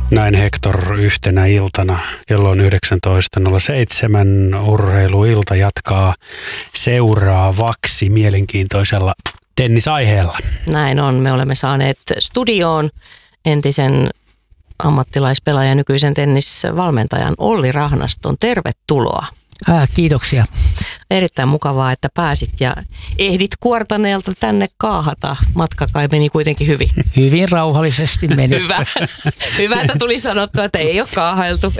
Näin Hector yhtenä iltana. Kello on 19.07. Urheiluilta jatkaa seuraavaksi mielenkiintoisella tennisaiheella. Näin on. Me olemme saaneet studioon entisen ammattilaispelaajan, nykyisen tennisvalmentajan Olli Rahnaston. Tervetuloa. Kiitoksia. Erittäin mukavaa, että pääsit ja ehdit Kuortaneelta tänne kaahata. Matka kai meni kuitenkin hyvin. Hyvin rauhallisesti meni. Hyvä. Hyvä, että tuli sanottua, että ei ole kaahailtu.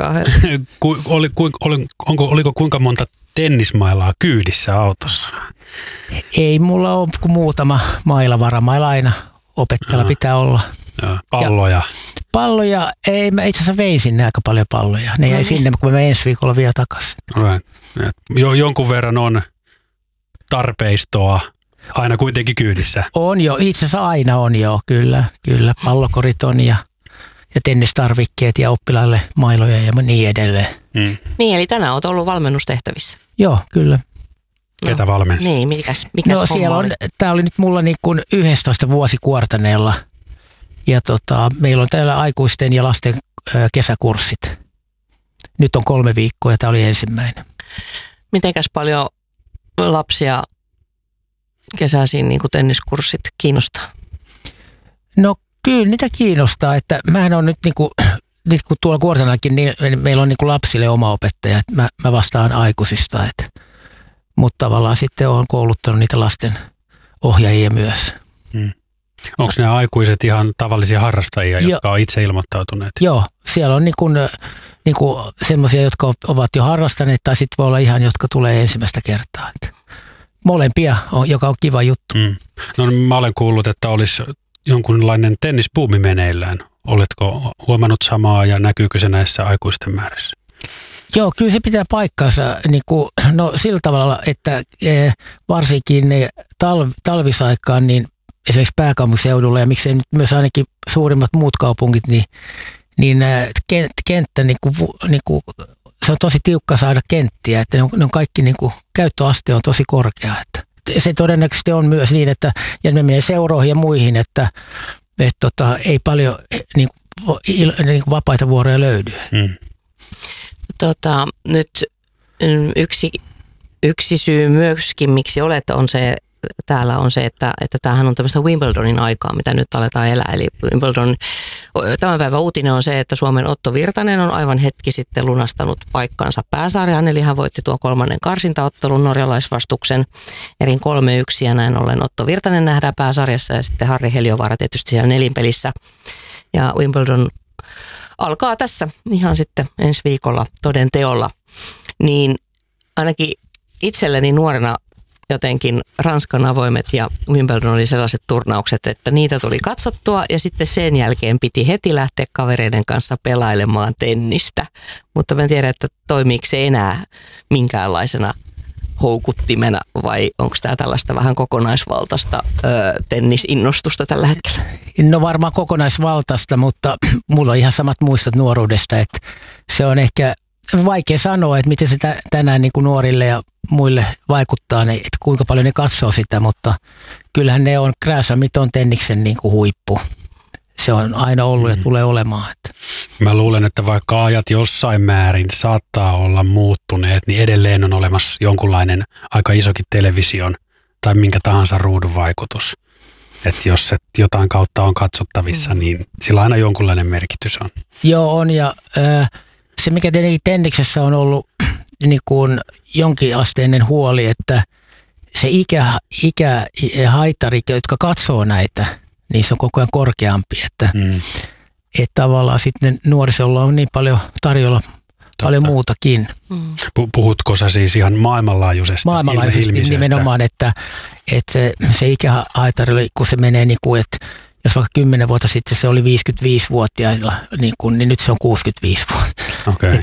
Oliko kuinka monta tennismailaa kyydissä autossa? Ei mulla ole kuin muutama maila, varamailla aina opettajalla pitää olla. Palloja. Palloja, ei, mä itse asiassa vein sinne aika paljon palloja. Ne jäi sinne, kun mä ensi viikolla vielä takaisin. Jonkun verran on tarpeistoa aina kuitenkin kyydissä. On jo, itse asiassa aina on jo, kyllä. Pallokorit on ja tennistarvikkeet ja oppilaille mailoja ja niin edelleen. Niin, eli tänään olet ollut valmennustehtävissä. Joo, kyllä. Ketä valmensi? Niin, mikäs siellä on, tää oli nyt mulla niin kuin 11 vuosi Kuortaneella. Ja meillä on täällä aikuisten ja lasten kesäkurssit. Nyt on 3 viikkoa ja tämä oli ensimmäinen. Mitenkäs paljon lapsia kesäisin niin kuin tenniskurssit kiinnostaa? No kyllä niitä kiinnostaa, että mähän on nyt niin kuin tuolla Kuortaneellakin, niin meillä on niin kuin lapsille oma opettaja, että mä vastaan aikuisista. Mutta tavallaan sitten olen kouluttanut niitä lasten ohjaajia myös. Onko nämä aikuiset ihan tavallisia harrastajia, jotka on itse ilmoittautuneet? Joo, siellä on niin kuin semmoisia, jotka ovat jo harrastaneet, tai sitten voi olla ihan, jotka tulee ensimmäistä kertaa. Molempia, joka on kiva juttu. No mä olen kuullut, että olisi jonkunlainen tennisbuumi meneillään. Oletko huomannut samaa ja näkyykö se näissä aikuisten määrissä? Joo, kyllä se pitää paikkansa no sillä tavalla, että varsinkin talvisaikaan, niin esimerkiksi pääkaupunkiseudulla ja miksei nyt myös ainakin suurimmat muut kaupungit, niin kenttä, se on tosi tiukka saada kenttiä, että ne on kaikki käyttöaste on tosi korkea. Että se todennäköisesti on myös niin, että ja ne menee seuroihin ja muihin, että ei paljon vapaita vuoroja löydy. Nyt yksi syy myöskin, miksi olet täällä on se, että tämähän on tämmöistä Wimbledonin aikaa, mitä nyt aletaan elää. Eli Wimbledon, tämän päivän uutinen on se, että Suomen Otto Virtanen on aivan hetki sitten lunastanut paikkansa pääsarjaan, eli hän voitti tuon 3. karsintaottelun norjalaisvastuksen erin 3-1, ja näin ollen Otto Virtanen nähdään pääsarjassa, ja sitten Harri Heliövaara tietysti siellä nelinpelissä. Ja Wimbledon alkaa tässä ihan sitten ensi viikolla toden teolla. Niin ainakin itselleni nuorena jotenkin Ranskan avoimet ja Wimbledon oli sellaiset turnaukset, että niitä tuli katsottua ja sitten sen jälkeen piti heti lähteä kavereiden kanssa pelailemaan tennistä. Mutta mä en tiedä, että toimiiko se enää minkäänlaisena houkuttimena vai onko tämä tällaista vähän kokonaisvaltaista tennisinnostusta tällä hetkellä? No varmaan kokonaisvaltaista, mutta mulla on ihan samat muistot nuoruudesta, että se on ehkä vaikea sanoa, että miten se tänään niin kuin nuorille ja muille vaikuttaa, että kuinka paljon ne katsoo sitä, mutta kyllähän ne on Gräsamiton tenniksen niin kuin huippu. Se on aina ollut ja tulee olemaan. Että. Mä luulen, että vaikka ajat jossain määrin saattaa olla muuttuneet, niin edelleen on olemassa jonkunlainen aika isokin television tai minkä tahansa ruudun vaikutus. Että jos se jotain kautta on katsottavissa, niin sillä aina jonkunlainen merkitys on. Joo, on ja se mikä tietenkin tenniksessä on ollut niin kuin jonkinasteinen huoli, että se ikähaittari, jotka katsoo näitä, niin se on koko ajan korkeampi, että tavallaan sitten nuorisolla on niin paljon tarjolla paljon muutakin. Puhutko sä siis ihan maailmanlaajuisesti? Maailmanlaajuisesti nimenomaan, että se ikähaittari, kun se menee niin kuin, että jos vaikka 10 vuotta sitten se oli 55-vuotiailla, niin nyt se on 65 vuotta. Okay.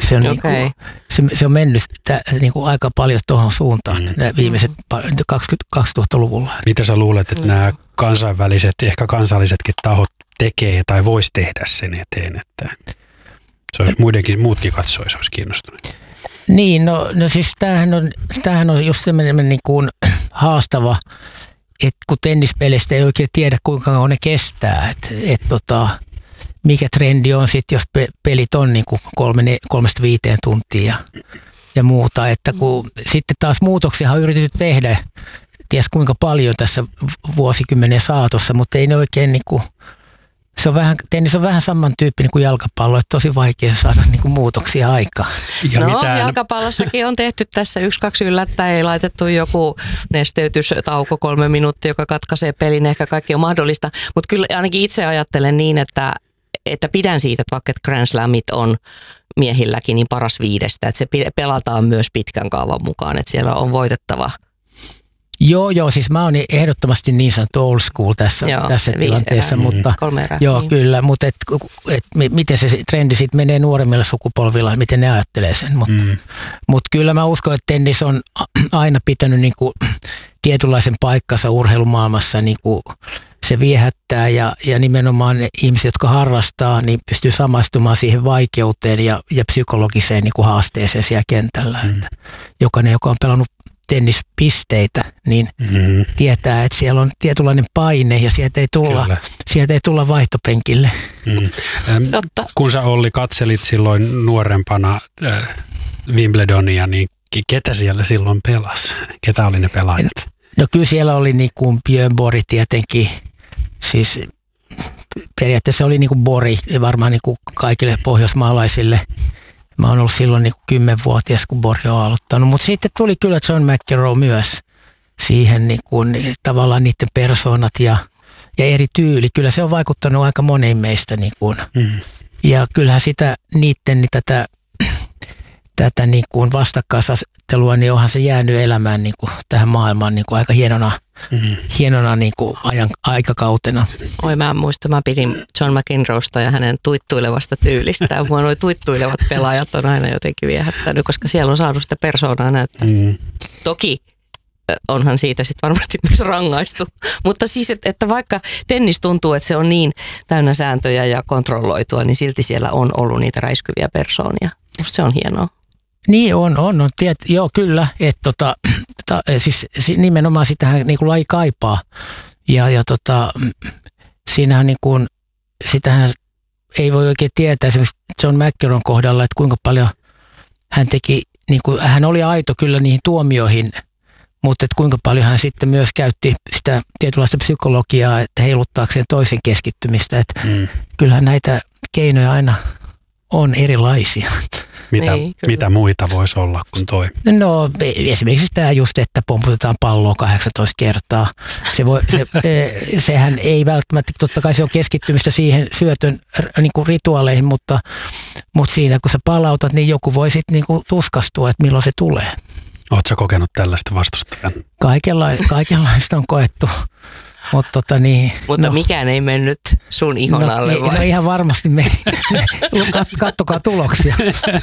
Se on mennyt niin kuin aika paljon tuohon suuntaan viimeiset 2000-luvulla. Mitä sä luulet, että nämä kansainväliset, ehkä kansallisetkin tahot tekee tai vois tehdä sen eteen, että se olisi muutkin katsoisi, olisi kiinnostunut? Niin, no siis tämähän on just semmoinen niin kuin haastava, että kun tennispeleistä ei oikein tiedä, kuinka kauan ne kestää. mikä trendi on sitten, jos pelit on niin kuin 3-5 tuntia ja muuta. Että kun sitten taas muutoksia on yritetty tehdä, ties kuinka paljon tässä vuosikymmenen saatossa, mutta ei ne oikein niin kuin, tennis on vähän samantyyppinen kuin jalkapallo, että tosi vaikea saada niin kuin muutoksia aikaan. Jalkapallossakin on tehty tässä 1-2 yllättäen, ei laitettu joku nesteytystauko 3 minuuttia, joka katkaisee pelin, ehkä kaikki on mahdollista, mutta kyllä ainakin itse ajattelen niin, että pidän siitä, että vaikka Grand Slamit on miehilläkin niin paras 5, että se pelataan myös pitkän kaavan mukaan, että siellä on voitettava. Joo, siis mä oon ehdottomasti niin sanottu old school tässä tilanteessa, mutta joo, kyllä, mutta miten se trendi sitten menee nuoremmilla sukupolvilla, miten ne ajattelee sen, mutta kyllä mä uskon, että tennis on aina pitänyt niinku tietynlaisen paikkansa urheilumaailmassa, niinku se viehättää ja nimenomaan ne ihmiset, jotka harrastaa, niin pystyy samaistumaan siihen vaikeuteen ja psykologiseen niinku haasteeseen siellä kentällä, että jokainen, joka on pelannut tennispisteitä, niin tietää, että siellä on tietynlainen paine ja sieltä ei tulla vaihtopenkille. Kun sä Olli katselit silloin nuorempana Wimbledonia, niin ketä siellä silloin pelasi? Ketä oli ne pelaajat? No kyllä siellä oli niin kuin Björn Borg tietenkin, siis periaatteessa oli niin kuin Borg varmaan niin kuin kaikille pohjoismaalaisille. Mä oon ollut silloin niin kuin 10-vuotias, kun Borg on aloittanut, mutta sitten tuli kyllä John McEnroe myös siihen niin kuin, tavallaan niiden persoonat ja eri tyyli. Kyllä se on vaikuttanut aika moneen meistä. Niin kuin. Ja kyllähän sitä niiden tätä niin kuin vastakkaisasettelua, niin onhan se jäänyt elämään niin kuin tähän maailmaan niin kuin aika hienona niin kuin aikakautena. Oi, mä muistan, mä pidin John McEnroesta ja hänen tuittuilevasta tyylistään. Mua nuo tuittuilevat pelaajat on aina jotenkin viehättänyt, koska siellä on saanut sitä persoonaa näyttää. Toki onhan siitä sitten varmasti myös rangaistu. Mutta siis, että vaikka tennis tuntuu, että se on niin täynnä sääntöjä ja kontrolloitua, niin silti siellä on ollut niitä räiskyviä persoonia. Musta se on hienoa. Niin on. Joo, kyllä. Että siis nimenomaan sitähän niin kuin laji kaipaa. Ja siinähän niin kuin, sitähän ei voi oikein tietää esimerkiksi John McEnroen kohdalla, että kuinka paljon hän teki, niin kuin, hän oli aito kyllä niihin tuomioihin, mutta että kuinka paljon hän sitten myös käytti sitä tietynlaista psykologiaa, että heiluttaakseen toisen keskittymistä. Että kyllähän näitä keinoja aina on erilaisia. Mitä muita voisi olla kuin toi? No esimerkiksi tämä just, että pomputetaan palloa 18 kertaa. Sehän ei välttämättä, totta kai se on keskittymistä siihen syötön niin kuin rituaaleihin, mutta siinä kun sä palautat, niin joku voi sitten niin kuin tuskastua, että milloin se tulee. Oletko sä kokenut tällaista vastustajan? Kaikenlaista on koettu. Mutta mikään ei mennyt sun ihon alle vai? No ihan varmasti meni. Kattokaa tuloksia.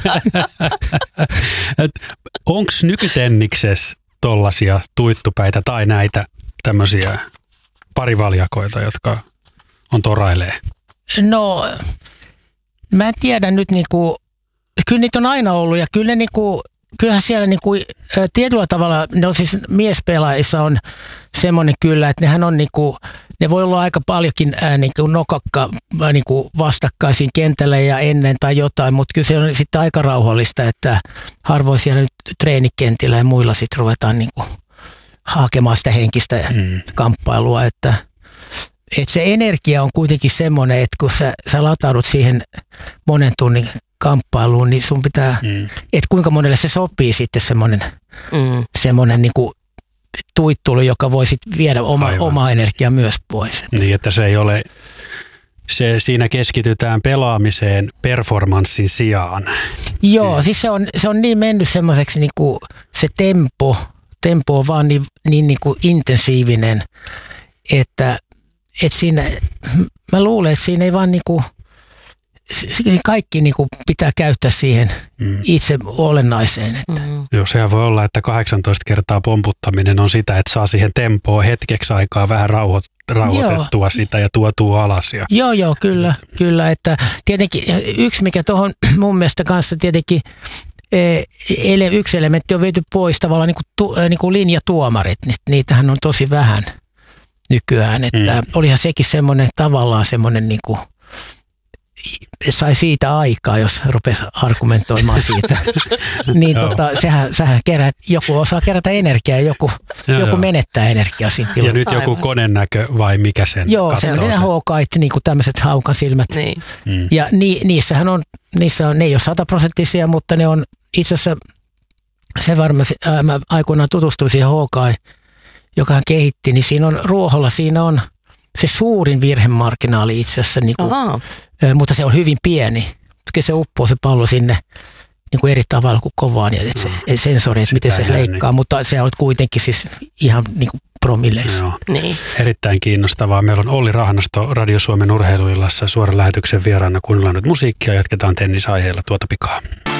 Onko nykytenniksessä tollaisia tuittupäitä tai näitä tämmöisiä parivaljakoita, jotka on torailee? No, mä en tiedä nyt niinku, kyllä niitä on aina ollut ja kyllä ne niinku, kyllähän siellä niinku, tietyllä tavalla, no siis miespelaajissa on semmoinen kyllä, että nehän on niinku, ne voi olla aika paljonkin niinku nokakka niinku vastakkaisin kentällä ja ennen tai jotain, mutta kyllä se on sitten aika rauhallista, että harvoin siellä nyt treenikentillä ja muilla sitten ruvetaan niinku hakemaan sitä henkistä kamppailua, että se energia on kuitenkin semmoinen, että kun sä lataudut siihen monen tunnin kamppailuun, niin sun pitää, että kuinka monelle se sopii sitten semmoinen niin kuin tuittulu, joka voi sitten viedä omaa energiaa myös pois. Niin, että se ei ole, siinä keskitytään pelaamiseen performanssin sijaan. Joo, siis se on niin mennyt semmoiseksi, niin kuin se tempo on vaan niin kuin intensiivinen, että siinä, mä luulen, että siinä ei vaan niin kuin, kaikki niin kuin pitää käyttää siihen itse olennaiseen. Että. Joo, sehän voi olla, että 18 kertaa pomputtaminen on sitä, että saa siihen tempoon hetkeksi aikaa vähän rauhoitettua sitä ja tuotua alas. Joo, kyllä. Että tietenkin yksi, mikä tuohon mun mielestä kanssa tietenkin yksi elementti on viety pois tavallaan niin kuin linjatuomarit. Niitähän on tosi vähän nykyään. Että olihan sekin semmoinen tavallaan semmoinen niin kuin sai siitä aikaa, jos rupesi argumentoimaan siitä. Niin sähän kerät, joku osaa kerätä energiaa ja joku menettää energiaa siinä ja nyt joku konenäkö vai mikä sen Joo, se on ne Hawkeye, niin kuin tämmöiset haukasilmät. Niin. Ja niissä ne ei ole 100%, mutta ne on itse asiassa, se varmasti, mä aikoinaan tutustuin siihen Hawkeye, joka hän kehitti, niin siinä on ruoholla, siinä on se suurin virhemarginaali itse asiassa, niin kuin, mutta se on hyvin pieni. Se uppoo se pallo sinne niin kuin eri tavalla kuin kovaan, ja se sensori, että miten se leikkaa, mutta se on kuitenkin siis ihan niin kuin promilleissa. Niin. Erittäin kiinnostavaa. Meillä on Olli Rahanasto Radio Suomen urheiluillassa suoran lähetyksen vieraana. Kuunnellaan nyt musiikkia ja jatketaan tennisaiheella tuota pikaa.